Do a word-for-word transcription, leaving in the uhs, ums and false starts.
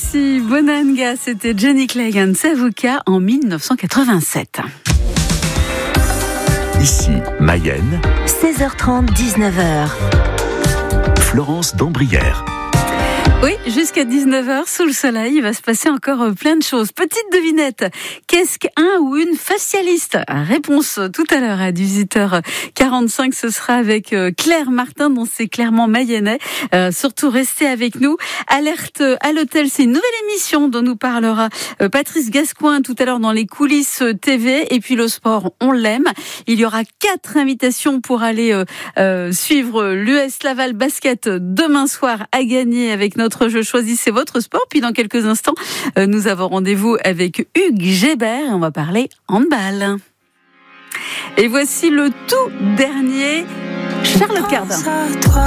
voici Bonanga, c'était Johnny Clegg and Savuka en dix-neuf cent quatre-vingt-sept. Ici, Mayenne. seize heures trente, dix-neuf heures. Florence Dambrière. Oui, jusqu'à dix-neuf heures, sous le soleil, il va se passer encore plein de choses. Petite devinette, qu'est-ce qu'un ou une facialiste ? Réponse tout à l'heure à dix-huit heures quarante-cinq, ce sera avec Claire Martin, dont c'est clairement mayennais. Euh, surtout, restez avec nous. Alerte à l'hôtel, c'est une nouvelle émission dont nous parlera Patrice Gascoin tout à l'heure dans les coulisses T V. Et puis le sport, on l'aime. Il y aura quatre invitations pour aller euh, euh, suivre l'U S Laval Basket demain soir à gagner avec notre Notre jeu Choisissez votre sport. Puis dans quelques instants, nous avons rendez-vous avec Hugues Gébert et on va parler handball. Et voici le tout dernier Charlotte Cardin.